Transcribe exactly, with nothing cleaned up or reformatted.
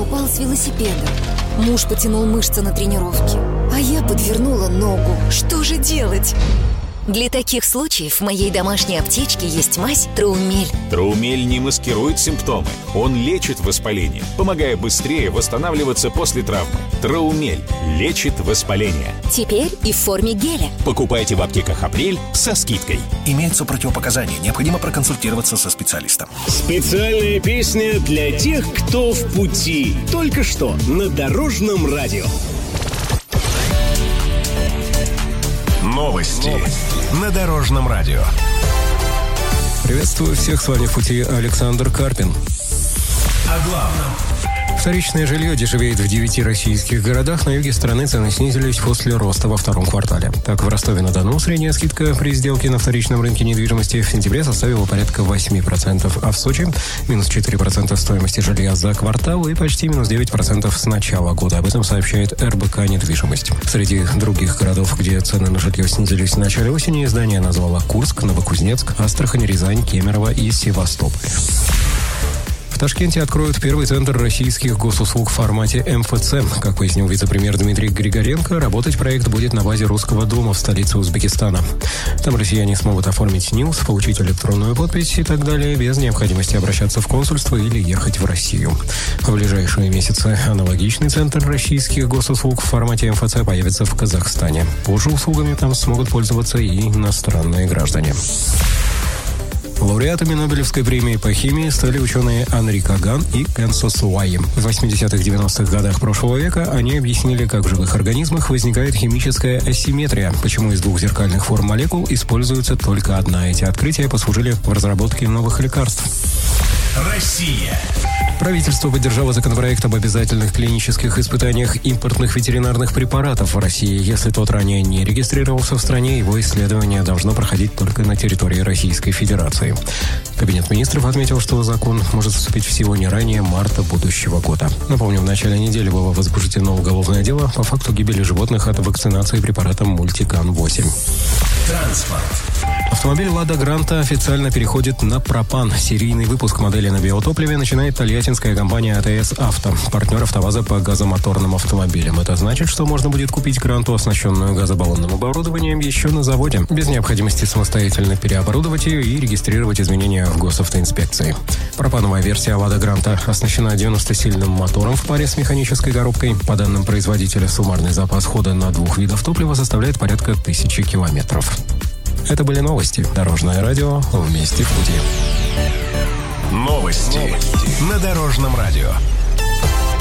упал с велосипеда. Муж потянул мышцы на тренировке, а я подвернула ногу. Что же делать? Для таких случаев в моей домашней аптечке есть мазь Траумель. Траумель не маскирует симптомы. Он лечит воспаление, помогая быстрее восстанавливаться после травмы. Траумель лечит воспаление. Теперь и в форме геля. Покупайте в аптеках «Апрель» со скидкой. Имеются противопоказания. Необходимо проконсультироваться со специалистом. Специальная песня для тех, кто в пути. Только что на Дорожном радио. Новости на Дорожном радио. Приветствую всех, с вами в пути Александр Карпин. О главном. Вторичное жилье дешевеет в девяти российских городах. На юге страны цены снизились после роста во втором квартале. Так, в Ростове-на-Дону средняя скидка при сделке на вторичном рынке недвижимости в сентябре составила порядка восемь процентов, а в Сочи – минус четыре процента стоимости жилья за квартал и почти минус девять процентов с начала года. Об этом сообщает эр бэ ка «Недвижимость». Среди других городов, где цены на жилье снизились в начале осени, издание назвало Курск, Новокузнецк, Астрахань, Рязань, Кемерово и Севастополь. В Ташкенте откроют первый центр российских госуслуг в формате эм эф цэ. Как пояснил вице-премьер Дмитрий Григоренко, работать проект будет на базе Русского дома в столице Узбекистана. Там россияне смогут оформить НИУС, получить электронную подпись и так далее, без необходимости обращаться в консульство или ехать в Россию. В ближайшие месяцы аналогичный центр российских госуслуг в формате эм эф цэ появится в Казахстане. Позже услугами там смогут пользоваться и иностранные граждане. Лауреатами Нобелевской премии по химии стали ученые Анри Каган и Кенсо Суаи. В восьмидесятых-девяностых годах прошлого века они объяснили, как в живых организмах возникает химическая асимметрия, почему из двух зеркальных форм молекул используется только одна. Эти открытия послужили в разработке новых лекарств. Россия. Правительство поддержало законопроект об обязательных клинических испытаниях импортных ветеринарных препаратов в России. Если тот ранее не регистрировался в стране, его исследование должно проходить только на территории Российской Федерации. Кабинет министров отметил, что закон может вступить в силу не ранее марта будущего года. Напомню, в начале недели было возбуждено уголовное дело по факту гибели животных от вакцинации препаратом Мультикан восемь. Транспорт. Автомобиль «Лада Гранта» официально переходит на пропан. Серийный выпуск модели на биотопливе начинает тольяттинская компания а тэ эс Авто, партнер АвтоВАЗа по газомоторным автомобилям. Это значит, что можно будет купить Гранту, оснащенную газобаллонным оборудованием, еще на заводе, без необходимости самостоятельно переоборудовать ее и регистрировать изменения в госавтоинспекции. Пропановая версия «Лада Гранта» оснащена девяностосильным мотором в паре с механической коробкой. По данным производителя, суммарный запас хода на двух видов топлива составляет порядка тысячи километров. Это были новости. Дорожное радио. Вместе в пути. Новости, Новости. на Дорожном радио.